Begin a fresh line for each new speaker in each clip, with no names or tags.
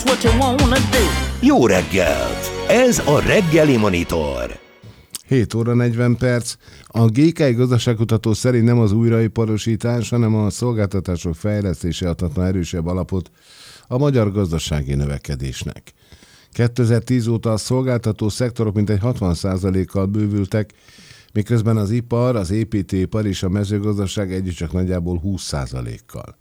That's what you wanna do.
Jó reggelt! Ez a Reggeli Monitor.
7 óra 40 perc. A GKI gazdaságkutató szerint nem az újraiparosítás, hanem a szolgáltatások fejlesztése adhatna erősebb alapot a magyar gazdasági növekedésnek. 2010 óta a szolgáltató szektorok mintegy 60%-kal bővültek, miközben az ipar, az építőipar és a mezőgazdaság együtt csak nagyjából 20%-kal.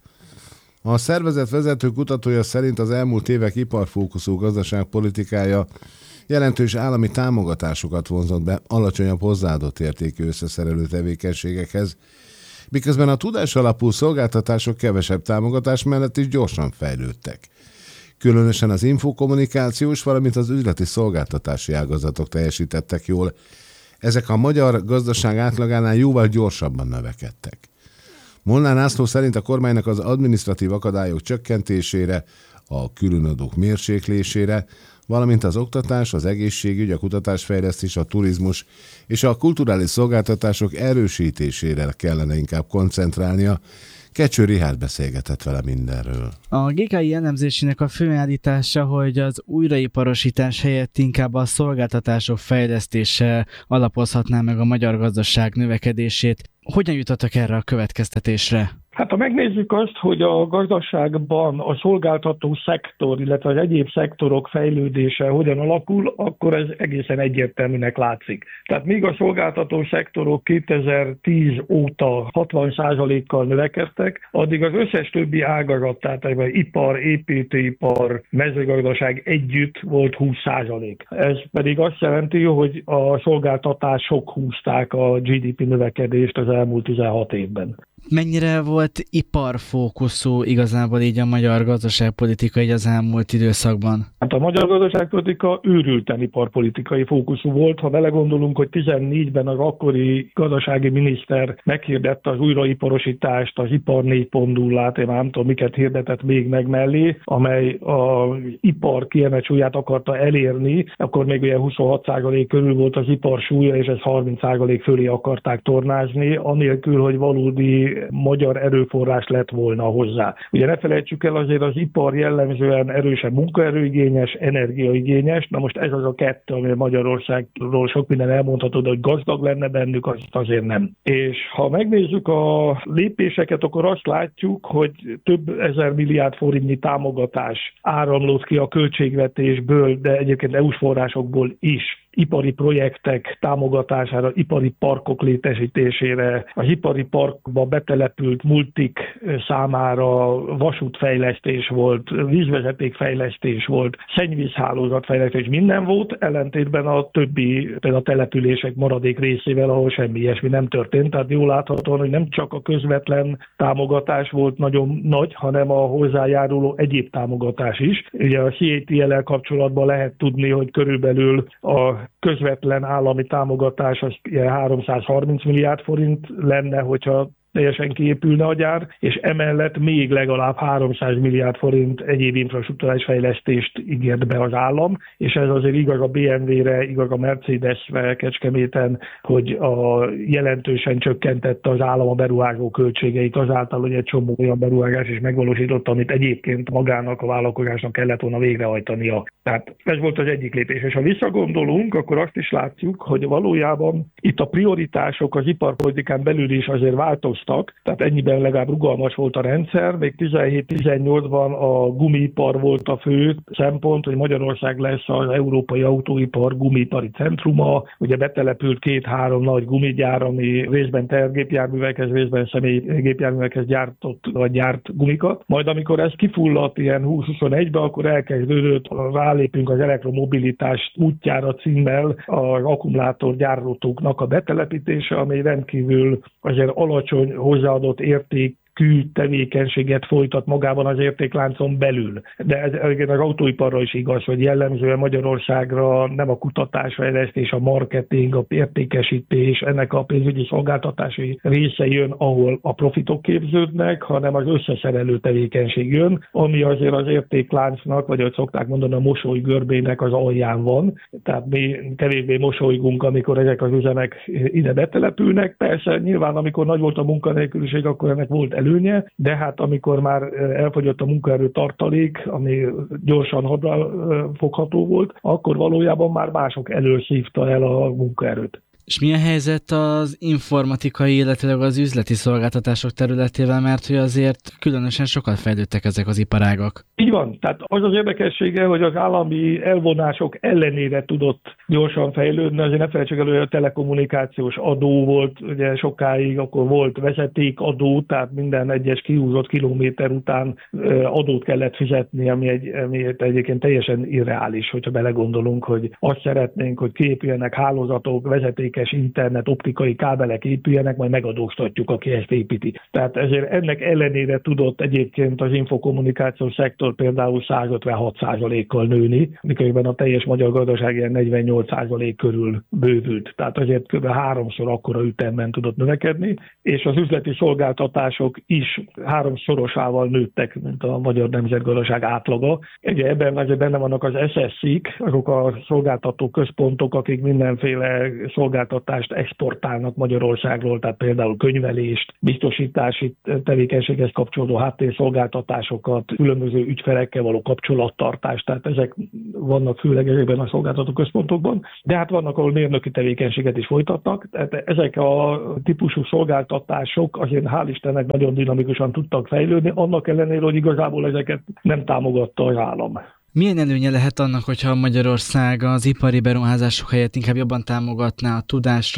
A szervezet vezető kutatója szerint az elmúlt évek iparfókuszú gazdaságpolitikája jelentős állami támogatásokat vonzott be alacsonyabb hozzáadott értékű összeszerelő tevékenységekhez, miközben a tudás alapú szolgáltatások kevesebb támogatás mellett is gyorsan fejlődtek. Különösen az infokommunikációs, valamint az üzleti szolgáltatási ágazatok teljesítettek jól. Ezek a magyar gazdaság átlagánál jóval gyorsabban növekedtek. Molnár László szerint a kormánynak az adminisztratív akadályok csökkentésére, a különadók mérséklésére, valamint az oktatás, az egészségügy, a kutatásfejlesztés, a turizmus és a kulturális szolgáltatások erősítésére kellene inkább koncentrálnia. Kecső Rihárd beszélgetett vele mindenről.
A GKI elemzésének a fő állítása, hogy az újraiparosítás helyett inkább a szolgáltatások fejlesztése alapozhatná meg a magyar gazdaság növekedését. Hogyan jutottak erre a következtetésre?
Hát ha megnézzük azt, hogy a gazdaságban a szolgáltató szektor, illetve az egyéb szektorok fejlődése hogyan alakul, akkor ez egészen egyértelműnek látszik. Tehát míg a szolgáltató szektorok 2010 óta 60%-kal növekedtek, addig az összes többi ágazat, tehát ipar, építőipar, mezőgazdaság együtt volt 20%. Ez pedig azt jelenti, hogy a szolgáltatások húzták a GDP növekedést az elmúlt 16 évben.
Mennyire volt iparfókuszú igazából így a magyar gazdaságpolitika így az elmúlt időszakban?
Hát a magyar gazdaságpolitika őrülten iparpolitikai fókuszú volt. Ha belegondolunk, hogy 14-ben az akkori gazdasági miniszter meghirdette az újraiparosítást, az ipar 4.0-át, én nem tudom, miket hirdetett még meg mellé, amely az ipar kiemelt súlyát akarta elérni, akkor még ugye 26% körül volt az ipar súlya, és ez 30% fölé akarták tornázni, anélkül, hogy valódi magyar erőforrás lett volna hozzá. Ugye ne felejtsük el, azért az ipar jellemzően erősen munkaerőigényes, energiaigényes, na most ez az a kettő, ami Magyarországról sok minden elmondható, de hogy gazdag lenne bennük, azt azért nem. És ha megnézzük a lépéseket, akkor azt látjuk, hogy több ezer milliárd forintnyi támogatás áramlott ki a költségvetésből, de egyébként EU-s forrásokból is ipari projektek támogatására, ipari parkok létesítésére, az ipari parkba betelepült multik számára vasútfejlesztés volt, vízvezetékfejlesztés volt, szennyvízhálózatfejlesztés, minden volt, ellentétben a többi a települések maradék részével, ahol semmi ilyesmi nem történt. Tehát jól láthatóan, hogy nem csak a közvetlen támogatás volt nagyon nagy, hanem a hozzájáruló egyéb támogatás is. Ugye a CATL-el kapcsolatban lehet tudni, hogy körülbelül a közvetlen állami támogatás az 330 milliárd forint lenne, hogyha teljesen kiépülne a gyár, és emellett még legalább 300 milliárd forint egyéb infrastruktúrális fejlesztést ígért be az állam, és ez azért igaz a BMW-re, igaz a Mercedesre Kecskeméten, hogy jelentősen csökkentette az állam a beruházó költségeit azáltal, hogy egy csomó olyan beruházás is megvalósított, amit egyébként magának a vállalkozásnak kellett volna végrehajtania. Tehát ez volt az egyik lépés. És ha visszagondolunk, akkor azt is látjuk, hogy valójában itt a prioritások az iparpolitikán belül is azért változtak, tehát ennyiben legalább rugalmas volt a rendszer. Még 17-18-ban a gumiipar volt a fő szempont, hogy Magyarország lesz az európai autóipar gumiipari centruma. Ugye betelepült 2-3 nagy gumigyár, ami részben tehergépjárművekhez, részben személygépjárművekhez gyárt gumikat. Majd amikor ez kifulladt ilyen 20-21-ben, akkor elkezdődött, rálépünk az elektromobilitás útjára címmel az akkumulátorgyártóknak a betelepítése, ami rendkívül azért alacsony hozzáadott érték tevékenységet folytat magában az értékláncon belül. De ez az autóiparra is igaz, hogy jellemzően Magyarországra nem a kutatásfejlesztés, a marketing, a értékesítés, ennek a pénzügyi szolgáltatási része jön, ahol a profitok képződnek, hanem az összeszerelő tevékenység jön, ami azért az értékláncnak, vagy ahogy szokták mondani, a mosolygörbének az alján van. Tehát mi kevésbé mosolygunk, amikor ezek az üzemek ide betelepülnek. Persze nyilván, amikor nagy volt a munkanélküliség, akkor ennek volt előnye, de hát amikor már elfogyott a munkaerő tartalék, ami gyorsan fogható volt, akkor valójában már mások elől szívta el a munkaerőt.
És mi a helyzet az informatikai, illetve az üzleti szolgáltatások területével, mert hogy azért különösen sokat fejlődtek ezek az iparágak?
Így van. Tehát az az érdekessége, hogy az állami elvonások ellenére tudott gyorsan fejlődni. Azért ne felejtsük el, hogy a telekommunikációs adó volt, ugye sokáig, akkor volt vezetékadó, tehát minden egyes kihúzott kilométer után adót kellett fizetni, ami egyébként teljesen irreális, hogyha belegondolunk, hogy azt szeretnénk, hogy kiépüljenek hálózatok, vezetékes internet, optikai kábelek épüljenek, majd megadóztatjuk, aki ezt építi. Tehát ezért ennek ellenére tudott egyébként az infokommunikációs szektor például 156%-kal nőni, miközben a teljes magyar gazdaság ilyen 48% körül bővült. Tehát azért kb. 3-szor akkora ütemben tudott növekedni, és az üzleti szolgáltatások is 3-szorosával nőttek, mint a magyar nemzetgazdaság átlaga. Ugye ebben azért benne vannak az SSC-k, azok a szolgáltató központok, akik mindenféle szolgáltatást exportálnak Magyarországról, tehát például könyvelést, biztosítási tevékenységhez kapcsolódó háttérszolgáltatásokat, különböző ügyfelekkel való kapcsolattartást, tehát ezek vannak főleg ezekben a szolgáltató központokban, de hát vannak, ahol mérnöki tevékenységet is folytatnak, tehát ezek a típusú szolgáltatások azért hál' Istennek nagyon dinamikusan tudtak fejlődni, annak ellenére, hogy igazából ezeket nem támogatta az állam.
Milyen előnye lehet annak, hogyha Magyarország az ipari beruházások helyett inkább jobban támogatná a tudásra,